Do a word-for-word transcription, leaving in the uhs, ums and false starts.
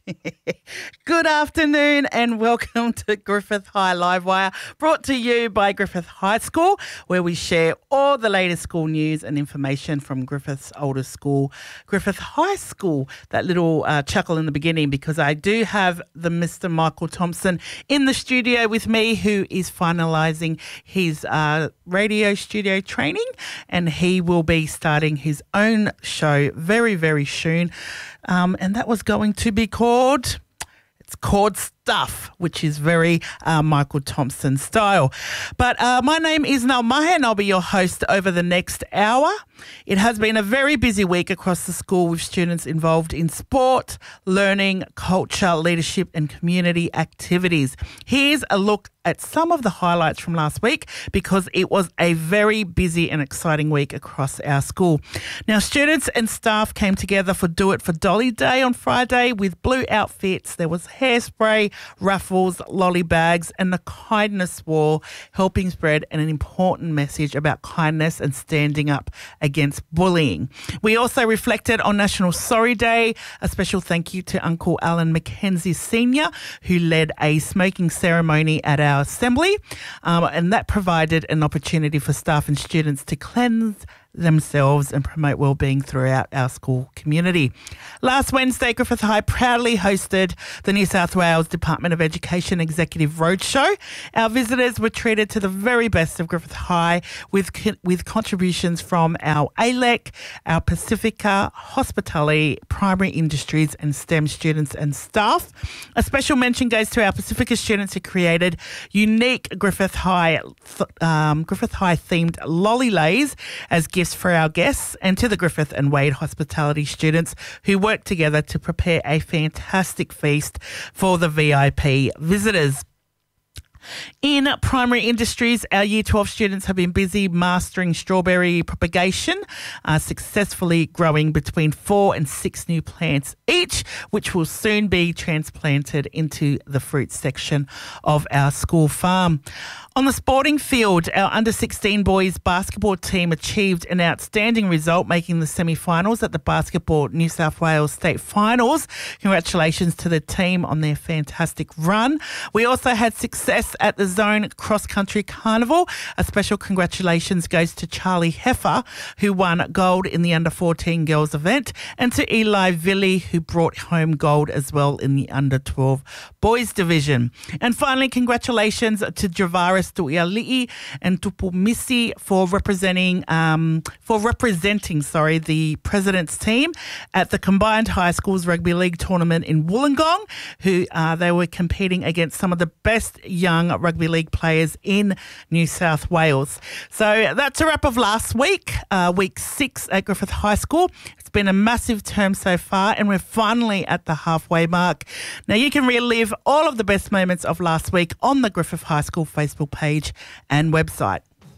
Good afternoon and welcome to Griffith High Livewire, brought to you by Griffith High School, where we share all the latest school news and information from Griffith's oldest school, Griffith High School. That little uh, chuckle in the beginning, because I do have the Mister Michael Thompson in the studio with me, who is finalising his uh, radio studio training, and he will be starting his own show very, very soon. Um, and that was going to be called, it's called Stuff, which is very uh, Michael Thompson style. But uh, my name is Nal Mahe and I'll be your host over the next hour. It has been a very busy week across the school with students involved in sport, learning, culture, leadership and community activities. Here's a look at some of the highlights from last week, because it was a very busy and exciting week across our school. Now, students and staff came together for Do It for Dolly Day on Friday with blue outfits. There was hairspray, raffles, lolly bags and the kindness wall, helping spread an important message about kindness and standing up against bullying. We also reflected on National Sorry Day. A special thank you to Uncle Alan Mackenzie Senior, who led a smoking ceremony at our assembly, um, and that provided an opportunity for staff and students to cleanse themselves and promote wellbeing throughout our school community. Last Wednesday, Griffith High proudly hosted the New South Wales Department of Education Executive Roadshow. Our visitors were treated to the very best of Griffith High with with contributions from our A L E C, our Pacifica, Hospitality, Primary Industries and STEM students and staff. A special mention goes to our Pacifica students who created unique Griffith High um, Griffith High themed lolly lays as gifts for our guests, and to the Griffith and Wade Hospitality students who worked together to prepare a fantastic feast for the V I P visitors. In primary industries, our Year twelve students have been busy mastering strawberry propagation, uh, successfully growing between four and six new plants each, which will soon be transplanted into the fruit section of our school farm. On the sporting field, our under sixteen boys basketball team achieved an outstanding result, making the semi-finals at the Basketball New South Wales State Finals. Congratulations to the team on their fantastic run. We also had success at the Zone Cross Country Carnival. A special congratulations goes to Charlie Heffer, who won gold in the under fourteen girls event, and to Eli Villi, who brought home gold as well in the under twelve boys division. And finally, congratulations to Javaris Tuiali'i and Tupumisi for representing um, for representing sorry the President's team at the Combined High Schools Rugby League tournament in Wollongong. Who uh, they were competing against some of the best young rugby league players in New South Wales. So that's a wrap of last week, uh, week six at Griffith High School. It's been a massive term so far, and we're finally at the halfway mark. Now, you can relive all of the best moments of last week on the Griffith High School Facebook page and website.